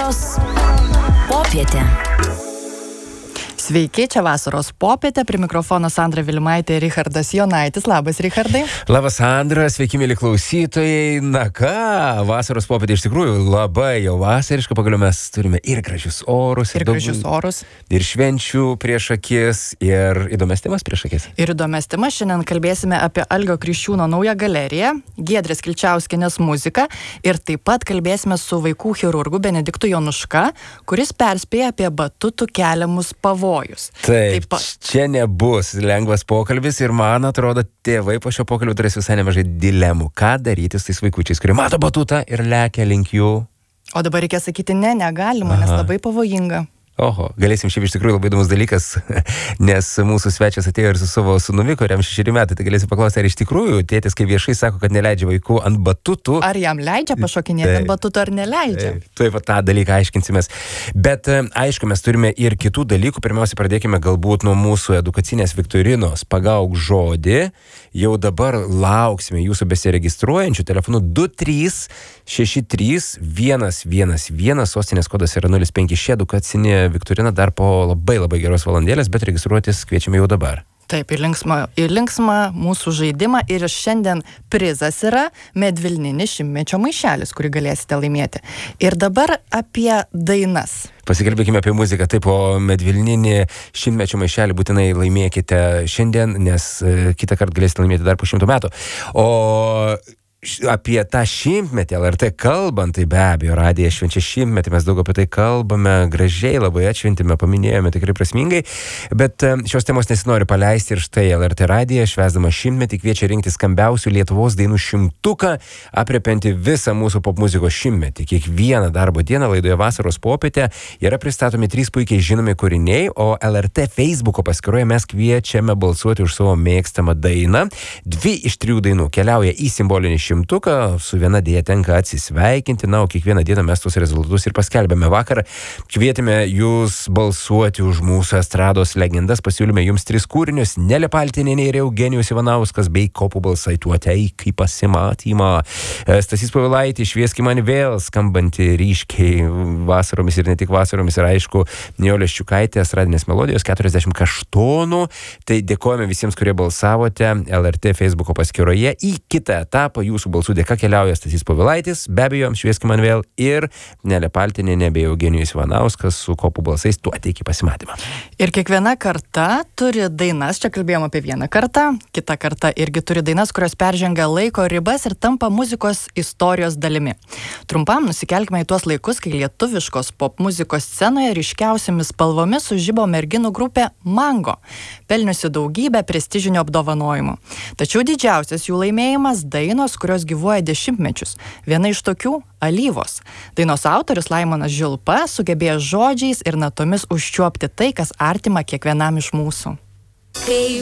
Vasaros popietė. Sveiki, čia Vasaros popietė, prie mikrofono Sandra Vilimaitė ir Richardas Jonaitis. Labas, Richardai. Labas, Sandra, sveiki, mėly klausytojai. Na ką, Vasaros popietė iš tikrųjų labai jau vasariška, pagaliau mes turime ir gražius orus, ir švenčių prieš akis, ir įdomias temas prieš akis. Ir įdomias temas, šiandien kalbėsime apie Algio Kriščiūno naują galeriją, Giedrės Kilčiauskienės muziką ir taip pat kalbėsime su vaikų chirurgu Benediktu Jonuška, kuris perspėja apie batutų keliamus pavojus. Taip, čia nebus lengvas pokalbis ir man atrodo, tėvai po šio pokalbio turės visai nemažai dilemų. Ką daryti su tais vaikučiais, kurie mato batutą ir lekia link jų? O dabar reikia sakyti, negalima, nes labai pavojinga. Oho, galėsim šiaip iš tikrųjų labai įdomus dalykas, nes mūsų svečias atėjo ir su savo sūnumi, kuriam 6 metai, tai galėsim paklausti, ar iš tikrųjų tėtis, kai viešai sako, kad neleidžia vaikų ant batutų. Ar jam leidžia pašokinėti ant batutų, ar neleidžia? Taip, tą dalyką aiškinsimės. Bet aišku, mes turime ir kitų dalykų. Pirmiausia, pradėkime galbūt nuo mūsų edukacinės viktorinos Pagauk žodį. Jau dabar lauksime jūsų besiregistruojančių telefonu 2363 111, sostinės kodas yra 05. Ši edukacinė viktorina dar po labai geros valandėlės, bet registruotis kviečiame jau dabar. Taip, ir linksmą mūsų žaidimą. Ir šiandien prizas yra medvilninis 100-mečio maišelis, kurį galėsite laimėti. Ir dabar apie dainas. Pasikalbėkime apie muziką. Taip, o medvilninį 100-mečio maišelį būtinai laimėkite šiandien, nes kitą kartą galėsite laimėti dar po 100 metų. O apie tą 100-metį LRT kalbant, tai be abejo, radija švenčia 100-metį, mes daug apie tai kalbame, gražiai labai atšventėme, paminėjome tikrai prasmingai, bet šios temos nesinori paleisti ir štai LRT radija, švęsdama 100-metį, kviečia rinkti skambiausių Lietuvos dainų 100-tuką, aprėpianti visą mūsų popmuzikos 100-metį. Kiekvieną darbo dieną laidoje Vasaros popietė yra pristatomi 3 puikiai žinomi kūriniai, o LRT Facebooko paskyroje mes kviečiame balsuoti už savo mėgstamą dainą. 2 iš 3 dainų keliauja į simbolinį 100-tuką, su viena dėja tenka atsisveikinti, na, o kiekvieną dieną mes tus rezultatus ir paskelbėme. Vakar kvietėme jūs balsuoti už mūsų estrados legendas, pasiūlėme jums 3 kūrinius, Nelė Paltinienė ir Eugenijus Ivanauskas bei Kopų balsai tuo teik į pasimatymą. Stasys Povilaitis, Švieski man vėl, skambanti ryškiai vasaromis ir ne tik vasaromis, ir aišku, Nijolės Ščiukaitė, estradinės melodijos, 40 kaštonų. Tai dėkojame visiems, kurie balsavote LRT Facebooko paskyroje. Į kitą etapą jūsų balsų dėka keliauja Stasys Povilaitis, be abejo, Švieski man vėl, ir Nelė Paltinienė bei Eugenijus Ivanauskas su Kopų balsais tuo ateik į pasimatymą. Ir kiekviena karta turi dainas, čia kalbėjom apie vieną kartą, kita karta irgi turi dainas, kurios peržengia laiko ribas ir tampa muzikos istorijos dalimi. Trumpam nusikelkime į tuos laikus, kai lietuviškos popmuzikos scenoje ryškiausiamis spalvomis sužibo merginų grupė Mango, pelniusi daugybę prestižinių apdovanojimų. Tačiau didžiausias jų laimėjimas dainos, kurios gyvuoja 10-mečius. Viena iš tokių – Alyvos. Dainos autorius Laimonas Žilpa sugebėjo žodžiais ir natomis užčiuopti tai, kas artima kiekvienam iš mūsų.